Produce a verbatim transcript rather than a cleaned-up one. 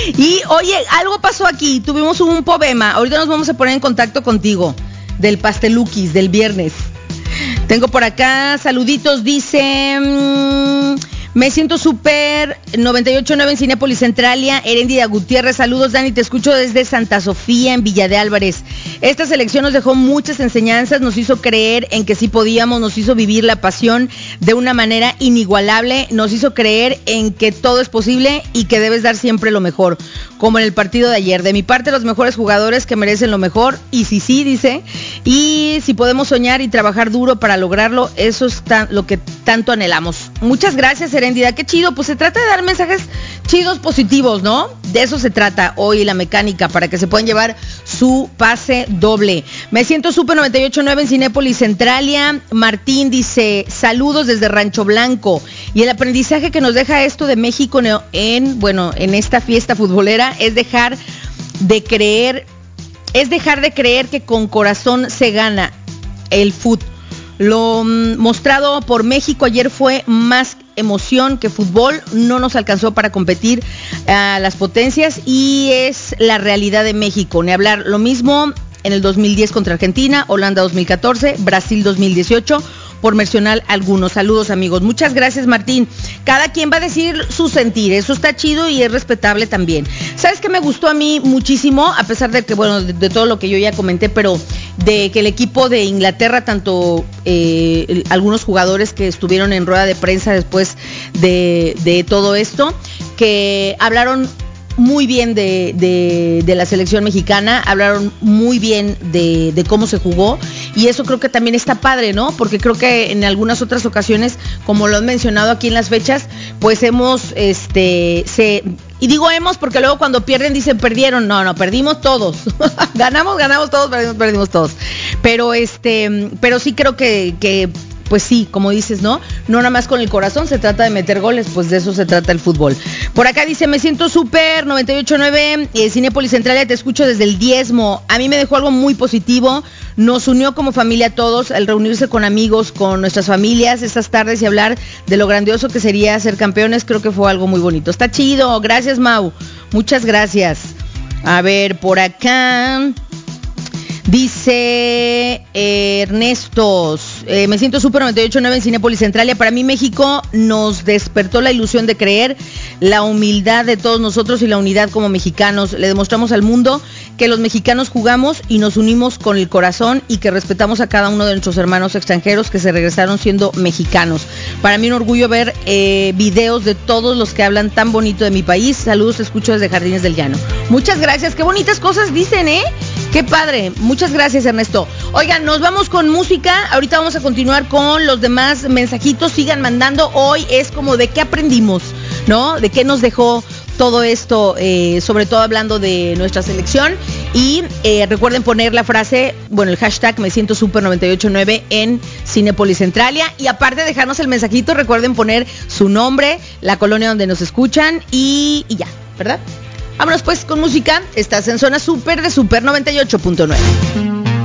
Y oye, algo pasó aquí, tuvimos un poema, ahorita nos vamos a poner en contacto contigo, del Pasteluquis, del viernes. Tengo por acá saluditos, dice... Mmm, me siento súper, noventa y ocho punto nueve en Cinépolis Centralia, Heréndida Gutiérrez, saludos Dani, te escucho desde Santa Sofía en Villa de Álvarez. Esta selección nos dejó muchas enseñanzas, nos hizo creer en que sí podíamos, nos hizo vivir la pasión de una manera inigualable, nos hizo creer en que todo es posible y que debes dar siempre lo mejor, como en el partido de ayer. De mi parte, los mejores jugadores que merecen lo mejor, y sí, sí, dice, y si podemos soñar y trabajar duro para lograrlo, eso es tan, lo que tanto anhelamos. Muchas gracias, Heréndida. Qué chido, pues se trata de dar mensajes chidos, positivos, ¿no? De eso se trata hoy la mecánica, para que se puedan llevar su pase doble. Me siento súper, noventa y ocho punto nueve en Cinépolis Centralia. Martín dice, saludos desde Rancho Blanco. Y el aprendizaje que nos deja esto de México en, bueno, en esta fiesta futbolera es dejar de creer, es dejar de creer que con corazón se gana el fútbol. Lo mostrado por México ayer fue más emoción que fútbol, no nos alcanzó para competir a las potencias y es la realidad de México. Ni hablar, lo mismo en el dos mil diez contra Argentina, Holanda dos mil catorce, Brasil dos mil dieciocho, por mencionar algunos. Saludos, amigos. Muchas gracias, Martín. Cada quien va a decir su sentir, eso está chido y es respetable también. ¿Sabes qué me gustó a mí muchísimo? A pesar de que, bueno, de, de todo lo que yo ya comenté, pero de que el equipo de Inglaterra, tanto eh, algunos jugadores que estuvieron en rueda de prensa después de, de todo esto, que hablaron muy bien de, de, de la selección mexicana, hablaron muy bien de, de cómo se jugó, y eso creo que también está padre, ¿no? Porque creo que en algunas otras ocasiones, como lo han mencionado aquí en las fechas, pues hemos, este, se, y digo hemos porque luego cuando pierden dicen perdieron, no, no, perdimos todos, ganamos, ganamos todos, perdimos, perdimos todos, pero este, pero sí creo que, que pues sí, como dices, ¿no? No nada más con el corazón se trata de meter goles, pues de eso se trata el fútbol. Por acá dice, me siento súper, noventa y ocho punto nueve, eh, Cinépolis Centralia, te escucho desde el diezmo. A mí me dejó algo muy positivo, nos unió como familia a todos, al reunirse con amigos, con nuestras familias, esas tardes y hablar de lo grandioso que sería ser campeones, creo que fue algo muy bonito. Está chido, gracias, Mau, muchas gracias. A ver, por acá... Dice eh, Ernesto, eh, me siento súper, noventa y ocho punto nueve en Cinépolis Centralia. Para mí México nos despertó la ilusión de creer, la humildad de todos nosotros y la unidad como mexicanos. Le demostramos al mundo que los mexicanos jugamos y nos unimos con el corazón y que respetamos a cada uno de nuestros hermanos extranjeros que se regresaron siendo mexicanos. Para mí un orgullo ver eh, videos de todos los que hablan tan bonito de mi país. Saludos, te escucho desde Jardines del Llano. Muchas gracias, qué bonitas cosas dicen, ¿eh? Qué padre, muchas gracias, Ernesto. Oigan, nos vamos con música, ahorita vamos a continuar con los demás mensajitos, sigan mandando. Hoy es como de qué aprendimos, ¿no? De qué nos dejó todo esto, eh, sobre todo hablando de nuestra selección. Y eh, recuerden poner la frase, bueno, el hashtag me siento súper noventa y ocho punto nueve en Cinépolis Centralia. Y aparte de dejarnos el mensajito, recuerden poner su nombre, la colonia donde nos escuchan y, y ya, ¿verdad? Vámonos pues con música. Estás en Zona Super de Super noventa y ocho punto nueve.